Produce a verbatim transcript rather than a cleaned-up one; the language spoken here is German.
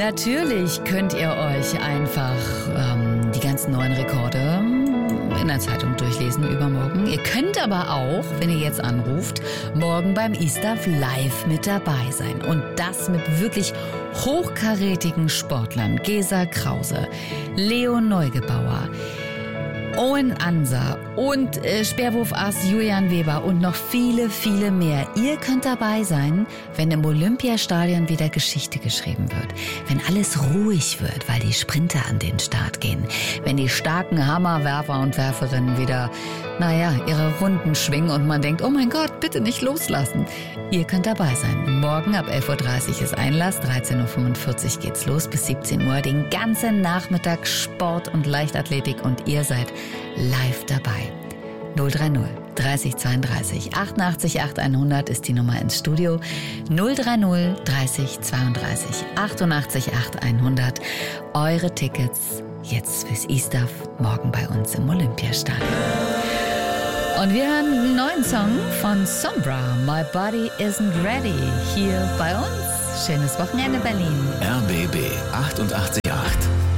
Natürlich könnt ihr euch einfach ähm, die ganzen neuen Rekorde in der Zeitung durchlesen übermorgen. Ihr könnt aber auch, wenn ihr jetzt anruft, morgen beim E-Stuff live mit dabei sein. Und das mit wirklich hochkarätigen Sportlern. Gesa Krause, Leo Neugebauer, Owen Anser und äh, Speerwurf-Ass Julian Weber und noch viele, viele mehr. Ihr könnt dabei sein, wenn im Olympiastadion wieder Geschichte geschrieben wird. Wenn alles ruhig wird, weil die Sprinter an den Start gehen. Wenn die starken Hammerwerfer und Werferinnen wieder, naja, ihre Runden schwingen und man denkt, oh mein Gott, bitte nicht loslassen. Ihr könnt dabei sein. Morgen ab elf Uhr dreißig ist Einlass, dreizehn Uhr fünfundvierzig geht's los bis siebzehn Uhr. Den ganzen Nachmittag Sport und Leichtathletik und ihr seid live dabei. null drei null dreißig zweiunddreißig achtundachtzig acht hundert ist die Nummer ins Studio. null drei null dreißig zweiunddreißig achtundachtzig acht hundert. Eure Tickets jetzt fürs E-Stuff morgen bei uns im Olympiastadion. Und wir hören einen neuen Song von Sombra, My Body Isn't Ready, hier bei uns. Schönes Wochenende, Berlin. R B B achtundachtzig Komma acht